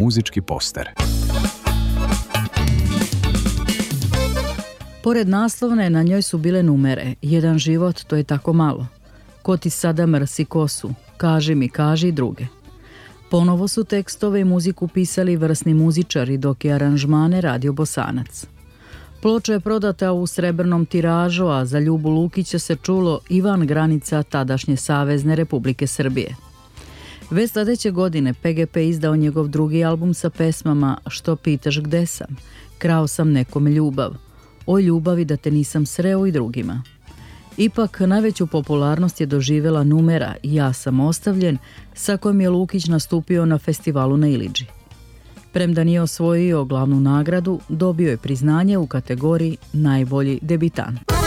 muzički poster. Pored naslovne, na njoj su bile numere. Jedan život, to je tako malo. Ko ti sada mrsi kosu? Kaži mi, kaži i druge. Ponovo su tekstove i muziku pisali vrsni muzičari, dok je aranžmane radio Bosanac. Ploča je prodata u srebrnom tiražu, a za Ljubu Lukića se čulo Ivan granica tadašnje Savezne Republike Srbije. Već sledeće godine PGP izdao njegov drugi album sa pesmama Što pitaš gde sam, Krao sam nekome ljubav, O ljubavi da te nisam sreo i drugima. Ipak najveću popularnost je doživjela numera Ja sam ostavljen, sa kojom je Lukić nastupio na festivalu na Ilidži. Premda nije osvojio glavnu nagradu, dobio je priznanje u kategoriji Najbolji debitant.